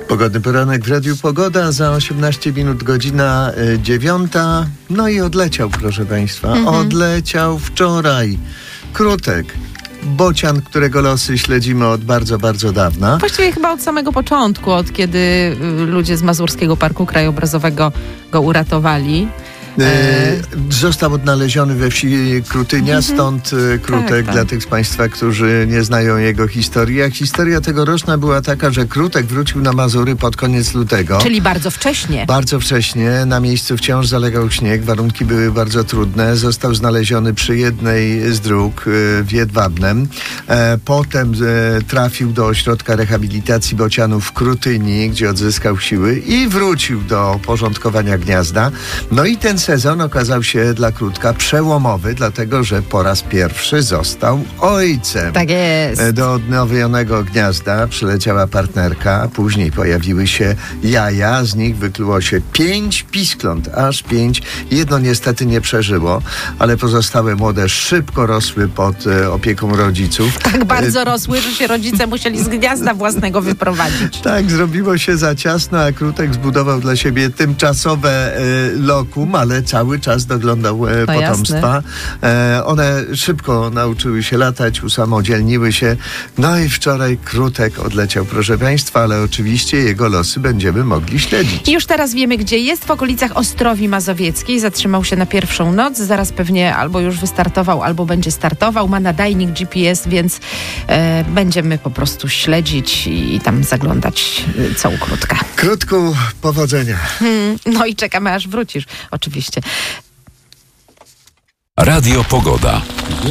Pogodny poranek w Radiu Pogoda, za 18 minut godzina 9. No i odleciał, proszę Państwa. Odleciał wczoraj Krutek. Bocian, którego losy śledzimy od bardzo, bardzo dawna. Właściwie chyba od samego początku, od kiedy ludzie z Mazurskiego Parku Krajobrazowego go uratowali. Został odnaleziony we wsi Krutynia, stąd Krutek, tak. dla tych z Państwa, którzy nie znają jego historii. A historia tegoroczna była taka, że Krutek wrócił na Mazury pod koniec lutego. Czyli bardzo wcześnie. Bardzo wcześnie. Na miejscu wciąż zalegał śnieg. Warunki były bardzo trudne. Został znaleziony przy jednej z dróg w Jedwabnem. Potem trafił do ośrodka rehabilitacji bocianów w Krutyni, gdzie odzyskał siły i wrócił do porządkowania gniazda. No i ten sezon okazał się dla Krutka przełomowy, dlatego że po raz pierwszy został ojcem. Tak jest. Do odnowionego gniazda przyleciała partnerka, później pojawiły się jaja, z nich wykluło się 5 piskląt, aż 5. Jedno niestety nie przeżyło, ale pozostałe młode szybko rosły pod opieką rodziców. Tak bardzo rosły, że się rodzice musieli z gniazda własnego wyprowadzić. Tak, zrobiło się za ciasno, a Krutek zbudował dla siebie tymczasowe lokum, ale cały czas doglądał potomstwa. One szybko nauczyły się latać, usamodzielniły się. No i wczoraj Krutek odleciał, proszę Państwa, ale oczywiście jego losy będziemy mogli śledzić. Już teraz wiemy, gdzie jest. W okolicach Ostrowi Mazowieckiej. Zatrzymał się na pierwszą noc. Zaraz pewnie albo już wystartował, albo będzie startował. Ma nadajnik GPS, więc będziemy po prostu śledzić i tam zaglądać, co u Krutka. Krutku, powodzenia. No i czekamy, aż wrócisz. Oczywiście. Radio Pogoda.